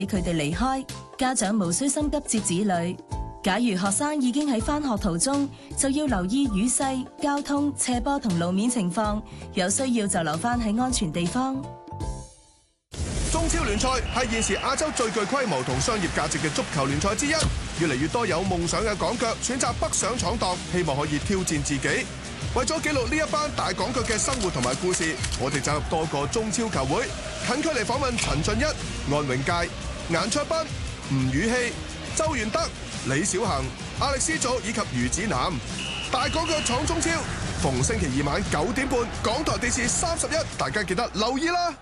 佢哋離開，家長無需心急接子女。假如學生已經喺返學途中，就要留意雨勢、交通、斜坡同路面情況，有需要就留返喺安全地方。 中超聯賽係現時亞洲最具規模同商業價值嘅足球聯賽之一，越嚟越多有夢想嘅港腳選擇北上闖蕩，希望可以挑戰自己。為咗記錄呢一班大港腳嘅生活同埋故事，我哋走入多個中超球會，近距離訪問陳俊一、安永佳、顏卓彬、吳宇希、周元德、李小恒、亞力斯祖以及余子南。大港腳闖中超，逢星期二晚9點半，港台電視31，大家記得留意啦。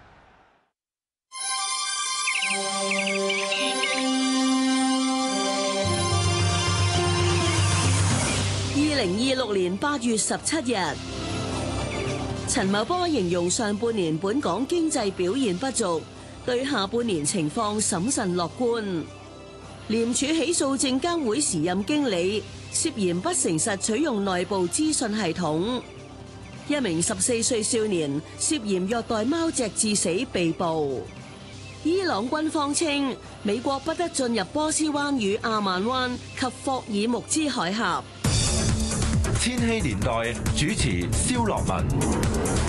2026年8月17日，陳茂波形容上半年本港經濟表現不俗，對下半年情況審慎樂觀。廉署起訴證監會時任經理涉嫌不誠實取用內部資訊系統，一名14歲少年涉嫌虐待貓隻致死被捕。伊朗軍方稱美國不得進入波斯灣與阿曼灣及霍爾木茲海峽。 千禧年代主持蕭樂文。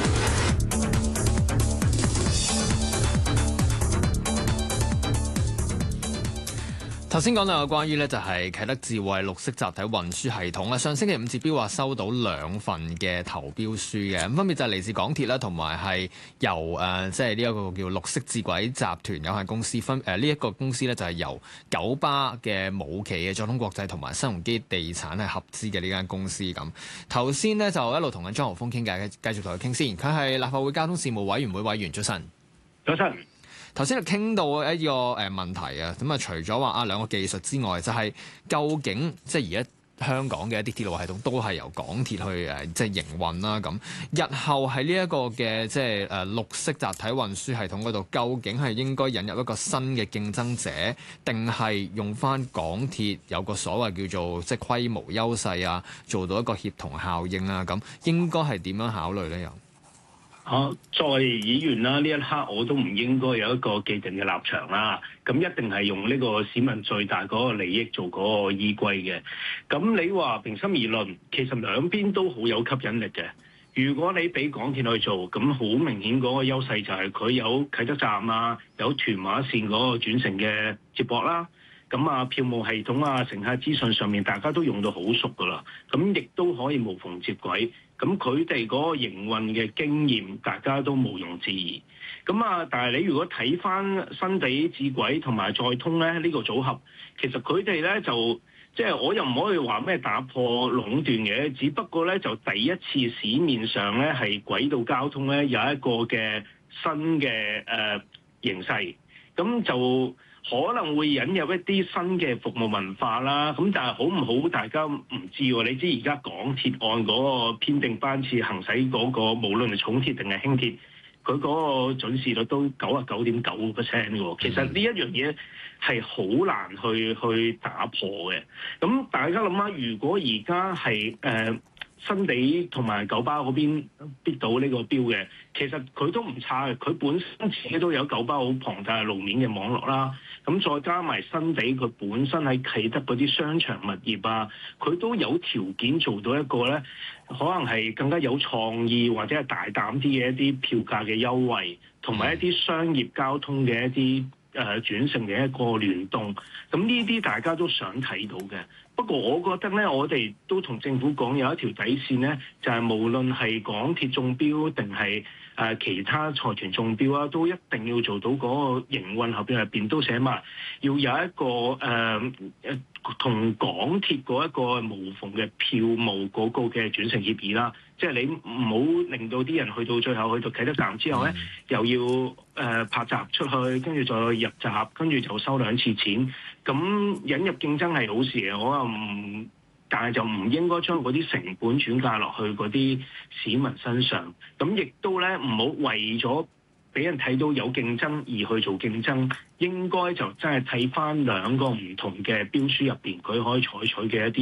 頭先講到有關於咧就係啟德智慧綠色集體運輸系統啦，上星期五截標話收到2份嘅投標書嘅，咁分別就係嚟自港鐵啦，同埋係由即係呢一個叫綠色智軌集團有限公司呢一個公司咧就係由九巴嘅母企嘅載通國際同埋新鴻基地產係合資嘅呢間公司咁。頭先呢，就一路同緊張豪鋒傾偈，繼續同佢傾先。佢係立法會交通事務委員會委員，早晨。 早晨。 頭先就傾到一個問題啊，咁啊除咗話兩個技術之外，就係究竟即係而家香港嘅一啲鐵路系統都係由港鐵去即係營運啦。咁日後喺呢一個嘅即係綠色集體運輸系統嗰度，究竟係應該引入一個新嘅競爭者，定係用翻港鐵有個所謂叫做即係規模優勢啊，做到一個協同效應啊？咁應該係點樣考慮咧？又？ 作為議員啦，呢一刻我都唔應該有一個既定嘅立場啦。咁一定係用呢個市民最大嗰個利益做嗰個依歸嘅。咁你話平心而論，其實兩邊都好有吸引力嘅。如果你俾港鐵去做，咁好明顯嗰個優勢就係佢有啟德站啊，有屯馬線嗰個轉乘嘅接駁啦。咁啊，票務系統啊，乘客資訊上面大家都用到好熟噶啦。咁亦都可以無縫接軌。咁佢哋嗰個營運嘅經驗，大家都毋庸置疑。咁啊，但係你如果睇翻新地智軌同埋載通咧，呢個組合，其實佢哋咧就即係我又唔可以話咩打破壟斷嘅，只不過咧就第一次市面上咧係軌道交通咧有一個嘅新嘅形勢，咁就可能會引入一啲新嘅服務文化啦，咁但係好唔好大家唔知喎。你知而家港鐵按嗰個編定班次行使嗰個，無論係重鐵定係輕鐵，佢嗰個準時率都99.9%喎。其實呢一樣嘢係好難去打破嘅。咁大家諗下，如果而家係新地同埋九巴嗰邊逼到呢個標嘅，其實佢都唔差嘅。佢本身自己都有九巴好龐大嘅路面嘅網絡啦，咁再加埋新地佢本身喺啟德嗰啲商場物業啊，佢都有條件做到一個咧，可能係更加有創意或者係大膽啲嘅一啲票價嘅優惠，同埋一啲商業交通嘅一啲轉乘嘅一個聯動。咁呢啲大家都想睇到嘅。不過我覺得咧，我哋都同政府講有一條底線咧，就係無論係港鐵中標定係其他財團中標啊，都一定要做到嗰個營運合約入邊都寫埋，要有一個同港鐵嗰一個無縫嘅票務嗰個嘅轉乘協議啦。即係你唔好令到啲人去到最後去到啟德站之後咧，又要拍閘出去，跟住再入閘，跟住就收2次錢。咁引入競爭係好事嘅，我話但係就唔應該將嗰啲成本轉嫁落去嗰啲市民身上。咁亦都咧唔好為咗俾人睇到有競爭而去做競爭，應該就真係睇翻兩個唔同嘅標書入邊，佢可以採取嘅一啲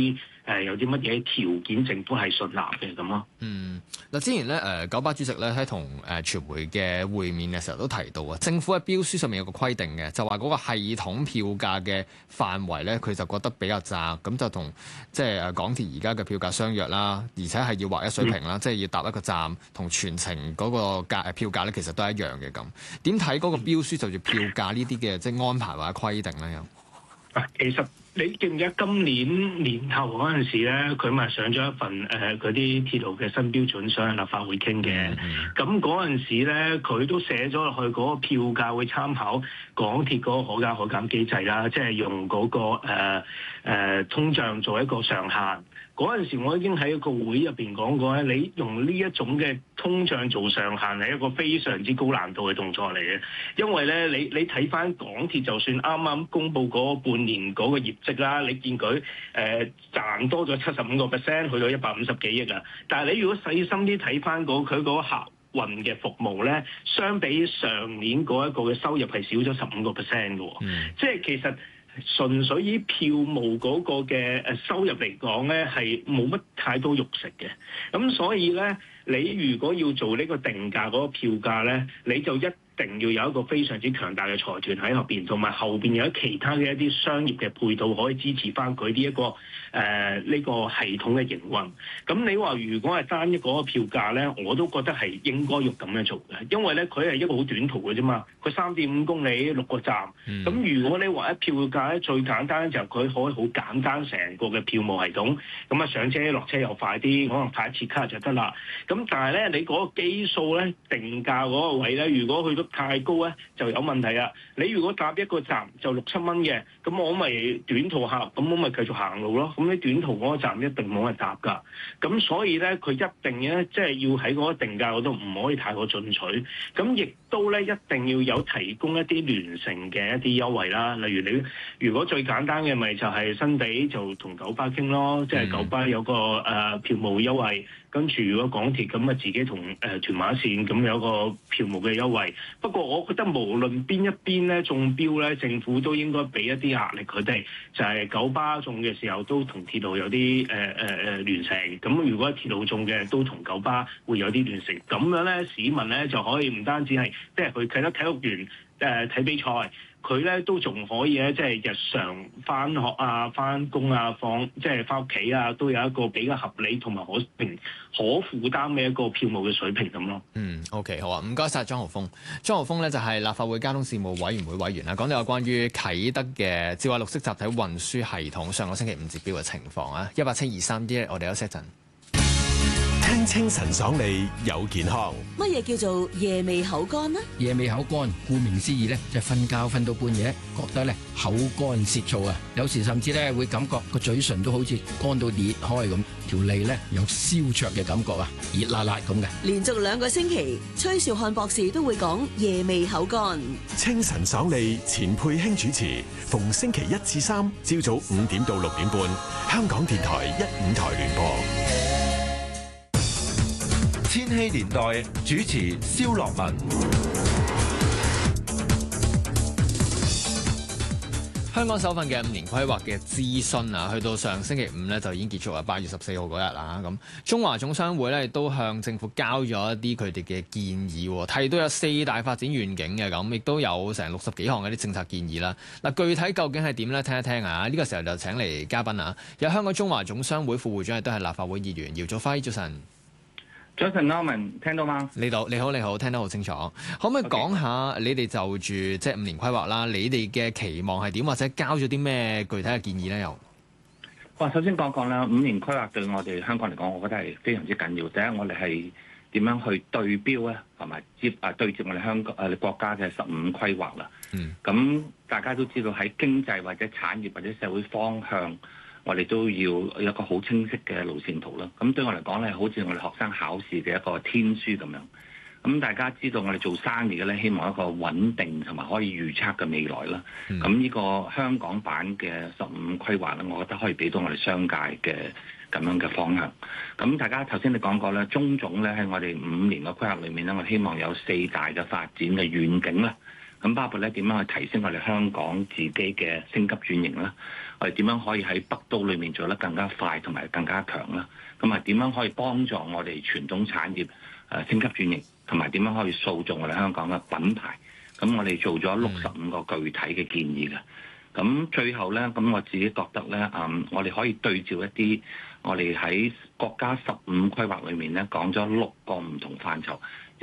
有啲乜嘢條件政府係信納嘅咁咯。 嗱，之前咧九巴主席咧喺同傳媒嘅會面嘅時候都提到啊，政府喺標書上面有個規定嘅，就話嗰個系統票價嘅範圍咧，佢就覺得比較窄，咁就同即係港鐵而家嘅票價相若啦，而且係要劃一水平啦，即係要搭一個站同全程嗰個票價咧，其實都係一樣嘅咁。點睇嗰個標書就住票價呢啲嘅即係安排或者規定咧？又其實你記唔記得今年年頭嗰陣時咧，佢咪上咗一份嗰啲鐵路嘅新標準上立法會傾嘅。咁嗰陣時咧，佢都寫咗落去嗰個票價會參考港鐵嗰個可加可減機制啦，即係用嗰個通脹做一個上限。嗰陣時我已經喺一個會入邊講過咧，你用呢一種嘅通脹做上限係一個非常之高難度嘅動作嚟嘅，因為咧你睇翻港鐵就算啱啱公布嗰半年嗰個業績啦，你見佢賺多咗75%，去到150幾億啊！但係你如果細心啲睇翻佢嗰個客運嘅服務咧，相比上年嗰一個嘅收入係少咗15%嘅喎，即係其實。純粹以票務嗰個嘅收入嚟講咧，係冇乜太多肉食嘅。咁所以咧，你如果要做呢個定價嗰個票價咧，你就一定要有一個非常之強大嘅財團喺後邊，同埋後邊有其他嘅一啲商業嘅配套可以支持翻佢呢一個呢個系統嘅營運。咁你話如果係單一嗰個票價咧，我都覺得係應該要咁樣做嘅，因為咧佢係一個好短途嘅啫嘛，佢3.5公里6個站。咁如果你話一票價咧，最簡單就係佢可以好簡單成個嘅票務系統，咁啊上車落車又快啲，可能派一次卡就得啦。咁但係咧，你嗰個基數咧定價嗰個位咧，如果去到太高咧就有問題啦。你如果搭一個站就6、7蚊嘅，咁我咪短途客，咁我咪繼續行路咯。咁你短途嗰個站一定冇人搭㗎。咁所以咧，佢一定咧即係要喺嗰個定價嗰度唔可以太過進取。咁亦都咧一定要有提供一啲聯乘嘅一啲優惠啦。例如你如果最簡單嘅咪就係新地就同九巴傾咯，即係九巴有個票務優惠。跟住如果港鐵咁啊，自己同屯馬線咁有個票務嘅優惠。不過我覺得無論邊一邊咧中標咧，政府都應該俾一啲壓力佢哋，就係九巴中嘅時候都同鐵路有啲聯乘。咁如果鐵路中嘅都同九巴會有啲聯乘。咁樣咧市民咧就可以唔單止係即係去啟德體育園睇比賽。佢咧都仲可以咧，即係日常返學啊、返工啊、即係返屋企啊，都有一個比較合理同埋可負擔嘅一個票務嘅水平咁咯。 OK 好啊，唔該晒莊豪鋒。莊豪鋒咧就係立法會交通事務委員會委員啦，講到有關於啟德嘅智慧綠色集體運輸系統上個星期5截標嘅情況啊。18723我哋休息一陣。 聽清晨爽利有健康。 乜嘢叫做夜味口乾呢？ 夜味口乾，顧名思義咧，就係瞓覺瞓到半夜，覺得咧口乾舌燥啊，有時甚至咧會感覺個嘴唇都好似乾到裂開咁，條脷咧有燒灼嘅感覺啊，熱辣辣咁嘅。連續2個星期，崔兆漢博士都會講夜味口乾。 清晨爽利，錢佩卿主持，逢星期1至3朝早5點到6點半，香港電台1、5台聯播。 千禧年代主持蕭樂文。 香港首份嘅5年規劃嘅諮詢啊，去到上星期5咧就已經結束啦，8月14號嗰日啦。咁中華總商會咧亦都向政府交咗一啲佢哋嘅建議，提到有4大發展願景嘅，咁亦都有成60幾項嘅啲政策建議啦。嗱，具體究竟係點咧？聽一聽啊！呢個時候就請嚟嘉賓啊，有香港中華總商會副會長亦都係立法會議員姚祖輝，早晨。 早晨，阿文，聽到嗎？ 你好，聽得好清楚。可唔可以講下你哋就住即係5年規劃啦？你哋嘅期望係點，或者交咗啲咩具體嘅建議咧？又首先講講啦，5年規劃對我哋香港嚟講，我覺得係非常之緊要。第一，我哋係點樣去對標咧，同埋對接我哋香港國家嘅15規劃啦。咁大家都知道喺經濟或者產業或者社會方向，我哋都要有一個好清晰嘅路線圖啦。咁對我嚟講咧，好似我哋學生考試嘅一個天書咁樣。咁大家知道我哋做生意嘅咧，希望一個穩定同埋可以預測嘅未來啦。咁呢個香港版嘅15規劃咧，我覺得可以俾到我哋商界嘅咁樣嘅方向。咁大家頭先你講過咧，中總咧喺我哋5年嘅規劃裏面咧，我希望有4大嘅發展嘅願景啦。 咁包括咧點樣去提升我哋香港自己嘅升級轉型啦，我哋點樣可以喺北都裏面做得更加快同埋更加強啦，咁啊點樣可以幫助我哋傳統產業升級轉型，同埋點樣可以塑造我哋香港嘅品牌。咁我哋做咗65個具體嘅建議嘅。咁最後咧，咁我自己覺得咧，我哋可以對照一啲我哋喺國家15規劃裏面咧講咗6個唔同範疇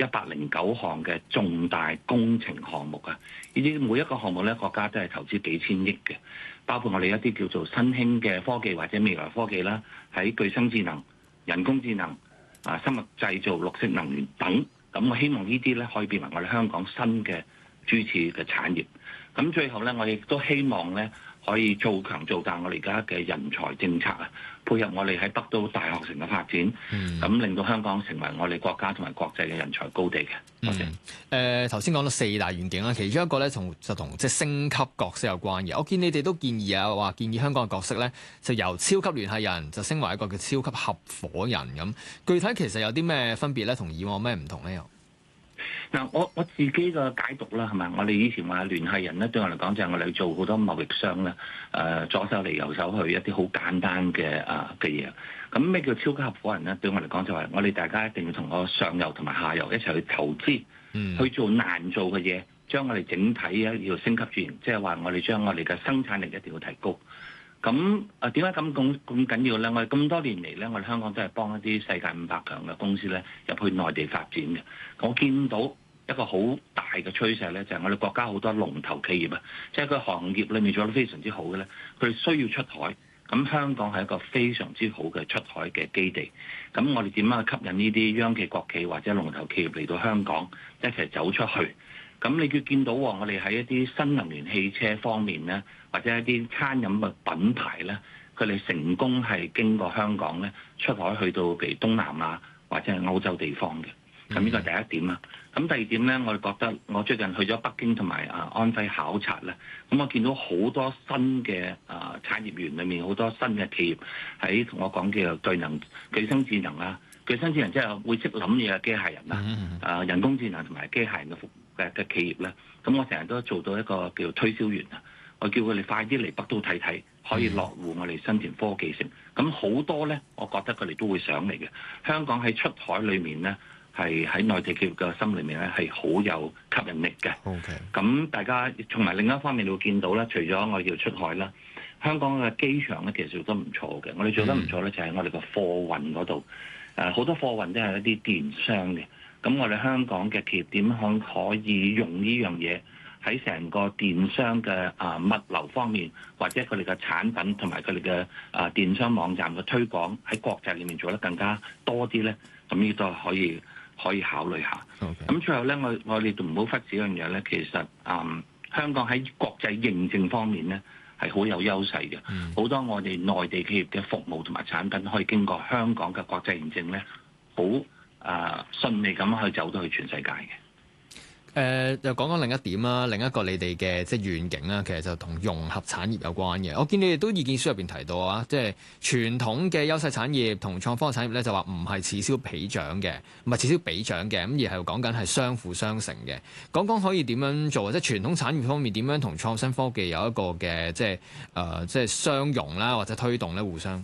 ，109項嘅重大工程項目啊！呢啲每一個項目咧，國家都係投資幾千億嘅，包括我哋一啲叫做新興嘅科技或者未來科技啦，喺具身智能、人工智能、生物製造、綠色能源等。咁我希望呢啲咧可以變為我哋香港新嘅支持嘅產業。咁最後咧，我亦都希望咧可以做強做大我哋而家嘅人才政策啊，配合我哋喺北都大學城嘅發展，咁令到香港成為我哋國家同埋國際嘅人才高地嘅。多謝。 頭先講到4大願景啦，其中一個咧同即係升級角色有關嘅。我見你哋都建議啊，話建議香港嘅角色咧就由超級聯繫人就升為一個叫超級合夥人咁。具體其實有啲咩分別咧？同以往咩唔同咧？又？ 嗱，我自己嘅解讀啦，係咪？我哋以前話聯繫人咧，對我嚟講就係我哋做好多貿易商咧，左手嚟右手去一啲好簡單嘅嘅嘢。咁咩叫超級合夥人咧？對我嚟講就係我哋大家一定要同個上游同埋下游一齊去投資，去做難做嘅嘢，將我哋整體要升級轉型，即係話我哋將我哋嘅生產力一定要提高。咁點解咁緊要咧？我哋咁多年嚟咧，我哋香港都係幫一啲世界500強嘅公司咧入去內地發展嘅。我見到一個好大嘅趨勢咧，就係我哋國家好多龍頭企業啊，即係佢行業裏面做得非常之好嘅咧，佢哋需要出海。咁香港係一個非常之好嘅出海嘅基地。咁我哋點樣去吸引呢啲央企、國企或者龍頭企業嚟到香港一齊走出去？咁你要見到我哋喺一啲新能源汽車方面咧，或者一啲餐飲嘅品牌咧，佢哋成功係經過香港咧出海去到譬如東南亞或者係歐洲地方嘅。咁呢個第一點啦。咁第二點咧，我哋覺得我最近去咗北京同埋安徽考察咧，咁我見到好多新嘅產業園裏面好多新嘅企業喺同我講叫做具身智能啊，具身智能即係會識諗嘢嘅機械人啊，人工智能同埋機械人嘅企業咧，咁我成日都做到一個叫推銷員啊，我叫佢哋快啲嚟北都睇睇，可以落戶我哋新田科技城。咁好多咧，我覺得佢哋都會上嚟嘅。香港喺出海裏面咧，係喺內地企業嘅心裏面咧，係好有吸引力嘅。 OK。咁大家從埋另一方面，你會見到咧，除咗我哋叫出海啦，香港嘅機場咧其實做得唔錯嘅。我哋做得唔錯咧，就係我哋個貨運嗰度，好多貨運都係一啲電商嘅。咁我哋香港嘅企業點樣可以用呢樣嘢喺成個電商嘅物流方面，或者佢哋嘅產品同埋佢哋嘅電商網站嘅推廣喺國際裏面做得更加多啲咧？咁呢都可以考慮下。咁最後咧，我哋都唔好忽視一樣嘢咧，其實香港喺國際認證方面咧係好有優勢嘅。好多我哋內地企業嘅服務同埋產品可以經過香港嘅國際認證咧，好順利咁去走到去全世界嘅。 又講另一點啦，另一個你哋嘅即係願景啦，其實就同融合產業有關嘅。我見你哋都意見書入邊提到啊，即係傳統嘅優勢產業同創科產業咧，就話唔係此消彼長嘅，唔係此消彼長嘅，咁而係講緊係相輔相成嘅。講可以點樣做？即係傳統產業方面點樣同創新科技有一個嘅即係相融啦，或者推動咧互相。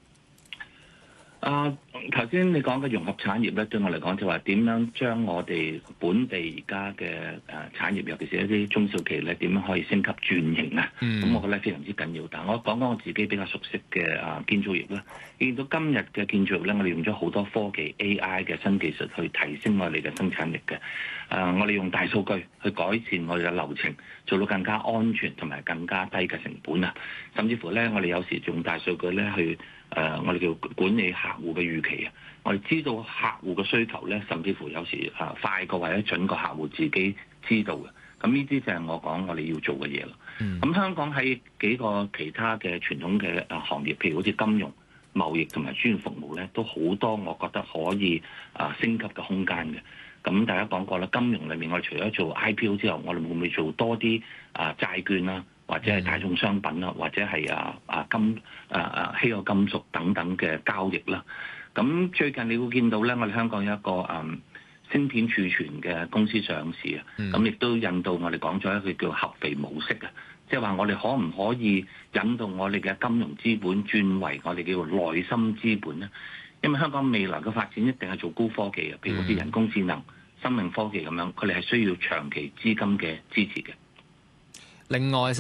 頭先你講嘅融合產業咧，對我嚟講就話點樣將我哋本地而家嘅產業，尤其是一啲中小企咧，點樣可以升級轉型啊？咁我覺得非常之緊要。但係我講我自己比較熟悉嘅建造業啦，見到今日嘅建造業咧，我哋用咗好多科技 AI 嘅新技術去提升我哋嘅生產力嘅。我哋用大數據去改善我哋嘅流程，做到更加安全同埋更加低嘅成本啊！甚至乎咧，我哋有時用大數據咧去我哋叫管理客戶嘅預期啊！我哋知道客戶嘅需求咧，甚至乎有時快過或者準過客戶自己知道嘅。咁呢啲就係我講我哋要做嘅嘢咯。咁香港喺幾個其他嘅傳統嘅行業，譬如好似金融、貿易同埋專業服務咧，都好多我覺得可以升級嘅空間嘅。咁大家講過啦，金融裏面我哋除咗做 IPO 之後，我哋會唔會做多啲債券啦，或者係大宗商品啦，或者係稀有金屬等等嘅交易啦。咁最近你會見到咧，我哋香港有一個芯片儲存嘅公司上市啊。咁亦都引導我哋講咗一個叫合肥模式啊，即係話我哋可唔可以引導我哋嘅金融資本轉為我哋叫做內心資本咧？因為香港未來嘅發展一定係做高科技嘅，譬如好似人工智能、生命科技咁樣，佢哋係需要長期資金嘅支持嘅。 另外